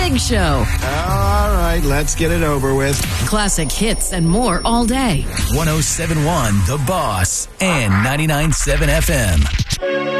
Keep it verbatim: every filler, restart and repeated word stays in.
Big Show. All right, let's get it over with. Classic hits and more all day. one oh seven point one The Boss and ninety-nine point seven F M.